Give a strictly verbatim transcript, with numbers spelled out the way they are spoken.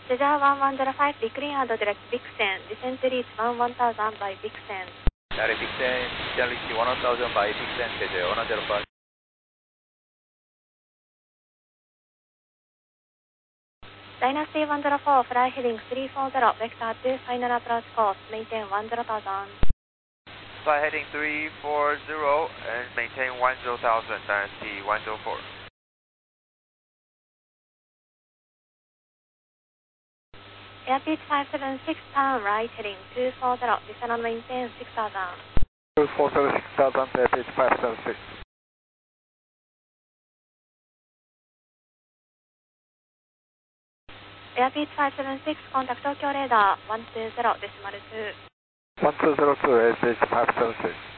Cesar one one zero five, be clean and direct Vixen. Descent to reach one one thousand by Vixen. Direct Vixen, descent reach one thousand by Vixen, Cesar one zero five. Dynasty one zero four, fly heading three four zero, vector two, final approach course, maintain one zero thousand. Fly heading three four zero and maintain one zero thousand, Dynasty one zero four. Airspeed five seven six, turn right heading two four zero, descend and maintain six thousand. two four seven six thousand, airspeed five seven six. Airspeed five seven six, contact Tokyo radar one two zero decimal two. one two zero two, airspeed five seven six.